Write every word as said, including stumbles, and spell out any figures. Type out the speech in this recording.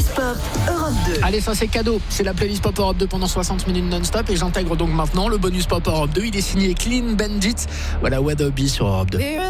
bonus pop Europe deux. Allez, ça c'est cadeau. C'est la playlist Pop Europe deux pendant soixante minutes non-stop. Et j'intègre donc maintenant le bonus Pop Europe deux. Il est signé Clean Bandit. Voilà, Weatherby sur Europe deux.